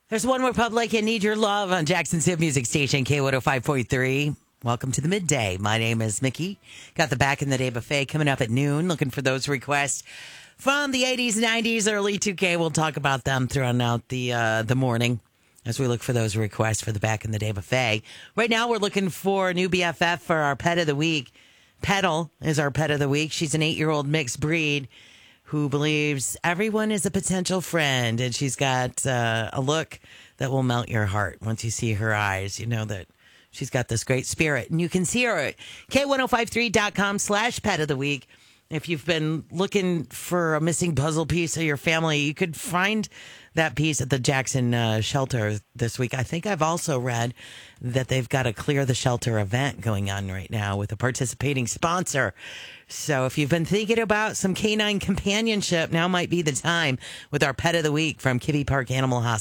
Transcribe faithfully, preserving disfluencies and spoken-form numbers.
There's One Republic and Need Your Love on Jackson's Hit Music Station, K one oh five point three. Welcome to the midday. My name is Mickey. Got the Back in the Day buffet coming up at noon. Looking for those requests from the eighties, nineties, early two K. We'll talk about them throughout the uh, the morning as we look for those requests for the Back in the Day buffet. Right now, we're looking for a new B F F for our pet of the week. Petal is our pet of the week. She's an eight-year-old mixed breed who believes everyone is a potential friend, and she's got uh, a look that will melt your heart once you see her eyes. You know that she's got this great spirit, and you can see her at K one oh five three dot com slash pet of the week. If you've been looking for a missing puzzle piece of your family, you could find that piece at the Jackson uh, shelter this week. I think I've also read that they've got a Clear the Shelter event going on right now with a participating sponsor. So if you've been thinking about some canine companionship, now might be the time with our pet of the week from Kibbe Park Animal Hospital.